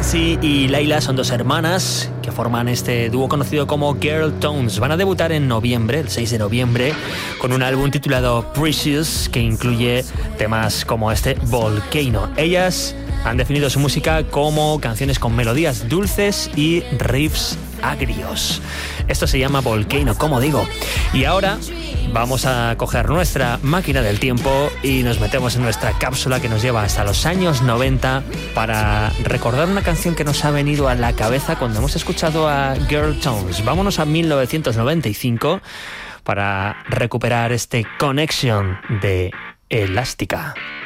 Nancy y Layla son dos hermanas que forman este dúo conocido como Girl Tones. Van a debutar en noviembre, el 6 de noviembre, con un álbum titulado Precious, que incluye temas como este Volcano. Ellas han definido su música como canciones con melodías dulces y riffs agrios. Esto se llama Volcano, como digo. Y ahora vamos a coger nuestra máquina del tiempo y nos metemos en nuestra cápsula que nos lleva hasta los años 90 para recordar una canción que nos ha venido a la cabeza cuando hemos escuchado a Girl Tones. Vámonos a 1995 para recuperar este Connection de Elástica.